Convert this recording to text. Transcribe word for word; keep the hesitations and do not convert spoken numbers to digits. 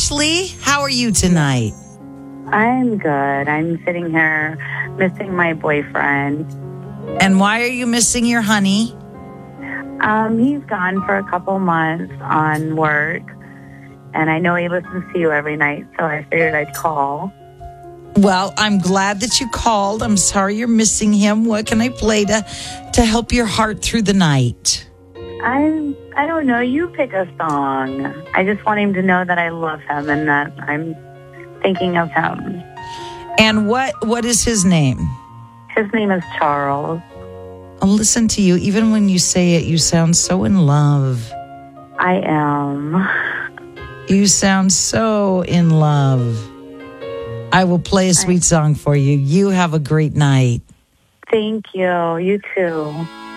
Ashley, how are you tonight? I'm good. I'm sitting here missing my boyfriend. And why are you missing your honey? Um, he's gone for a couple months on work, and I know he listens to you every night, so I figured I'd call. Well, I'm glad that you called. I'm sorry you're missing him. What can I play to to help your heart through the night? I I don't know. You pick a song. I just want him to know that I love him and that I'm thinking of him. And what what is his name? His name is Charles. I'll listen to you. Even when you say it, you sound so in love. I am. You sound so in love. I will play a sweet song for you. You have a great night. Thank you. You too.